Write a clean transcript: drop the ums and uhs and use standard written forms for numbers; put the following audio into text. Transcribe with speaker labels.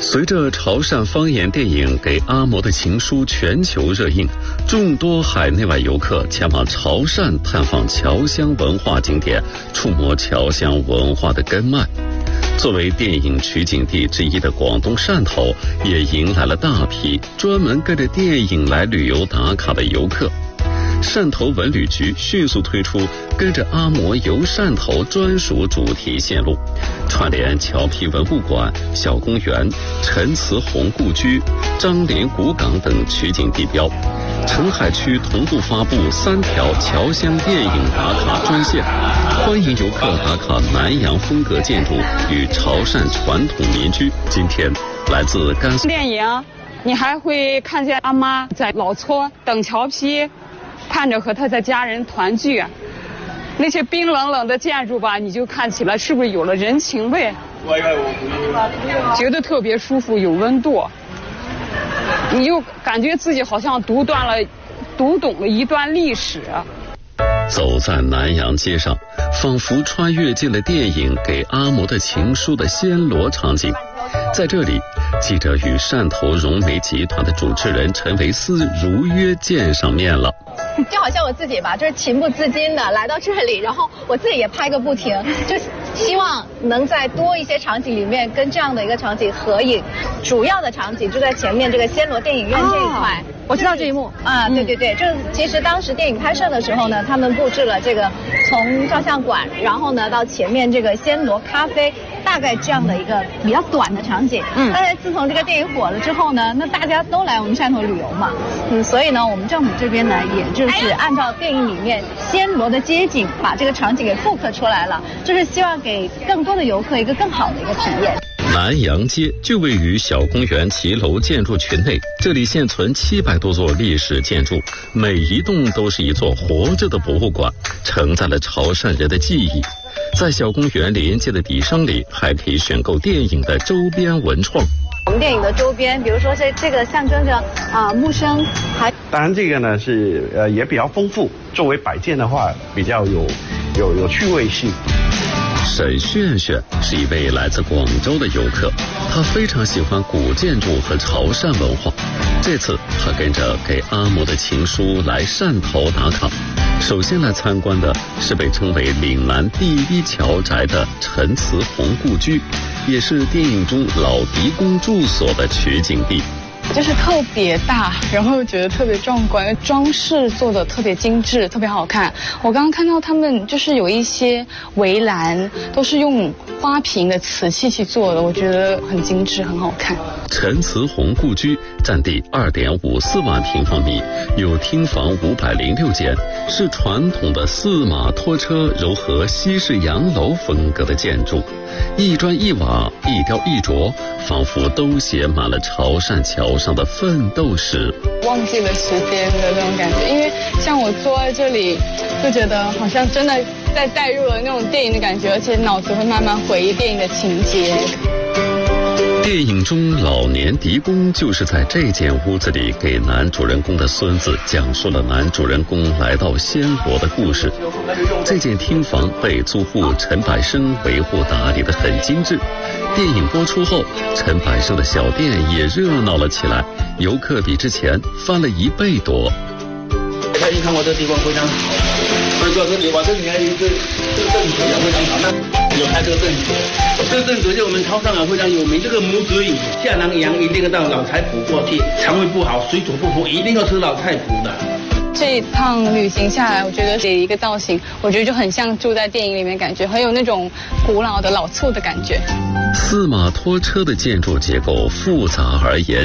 Speaker 1: 随着潮汕方言电影《给阿嬷的情书》全球热映，众多海内外游客前往潮汕探访侨乡文化景点，触摸侨乡文化的根脉。作为电影取景地之一的广东汕头，也迎来了大批专门跟着电影来旅游打卡的游客。汕头文旅局迅速推出跟着阿嬷游汕头专属主题线路，串联侨批文物馆、小公园、陈慈洪故居、张林古港等取景地标。澄海区同步发布3条侨乡电影打卡专线，欢迎游客打卡南洋风格建筑与潮汕传统民居。今天来自甘肃
Speaker 2: 电影，你还会看见阿妈在老厝等侨批，看着和他的家人团聚，那些冰冷冷的建筑吧，你就看起来是不是有了人情味，觉得特别舒服，有温度，你就感觉自己好像读懂了一段历史。
Speaker 1: 走在南洋街上，仿佛穿越进了电影《给阿嬷的情书》的暹罗场景。在这里，记者与汕头融媒集团的主持人陈维斯如约见上面了。
Speaker 3: 就好像我自己吧，就是情不自禁的来到这里，然后我自己也拍个不停，就希望能在多一些场景里面跟这样的一个场景合影。主要的场景就在前面这个暹罗电影院这一块。
Speaker 2: 我知道这一幕
Speaker 3: 啊，对，就是其实当时电影拍摄的时候呢，他们布置了这个从照相馆，然后呢到前面这个暹罗咖啡，大概这样的一个比较短的场景。但是自从这个电影火了之后呢，那大家都来我们汕头旅游嘛，所以呢，我们政府这边呢，也就是按照电影里面暹罗的街景，把这个场景给复刻出来了，就是希望给更多的游客一个更好的一个体验。
Speaker 1: 南洋街就位于小公园骑楼建筑群内，这里现存700多座历史建筑，每一栋都是一座活着的博物馆，承载了潮汕人的记忆。在小公园连接的底商里，还可以选购电影的周边文创。
Speaker 3: 我们电影的周边，比如说这个象征着木生，还
Speaker 4: 当然这个呢是也比较丰富，作为摆件的话比较有趣味性。
Speaker 1: 沈炫炫是一位来自广州的游客，他非常喜欢古建筑和潮汕文化。这次他跟着给阿嬷的情书来汕头打卡，首先来参观的是被称为岭南第一侨宅的陈慈洪故居，也是电影中老狄公住所的取景地。
Speaker 5: 就是特别大，然后觉得特别壮观，装饰做的特别精致，特别好看。我刚刚看到他们就是有一些围栏都是用花瓶的瓷器去做的，我觉得很精致，很好看。
Speaker 1: 陈慈洪故居占地2.54万平方米，有厅房506间，是传统的4马拖车糅合西式洋楼风格的建筑，一砖一瓦，一雕一琢，仿佛都写满了潮汕侨上的奋斗史。
Speaker 5: 忘记了时间的那种感觉，因为像我坐在这里，就觉得好像真的在带入了那种电影的感觉，而且脑子会慢慢回忆电影的情节。
Speaker 1: 电影中老年狄公就是在这间屋子里给男主人公的孙子讲述了男主人公来到暹罗的故事。这间厅房被租户陈百生维护打理得很精致。电影播出后，陈百生的小店也热闹了起来，游客比之前翻了1倍多。
Speaker 6: 他一看我这个地方非常好，所以说这里我这里面这个镇子也非常好。有开这个镇子，这个镇子就我们潮汕非常有名，这个母子饮，下南洋一定要到老菜埔过去，肠胃不好、水土不服，一定要吃老菜埔的。
Speaker 5: 这一趟旅行下来，我觉得这一个造型，我觉得就很像住在电影里面，感觉很有那种古老的老厝的感觉。
Speaker 1: 4马拖车的建筑结构复杂而严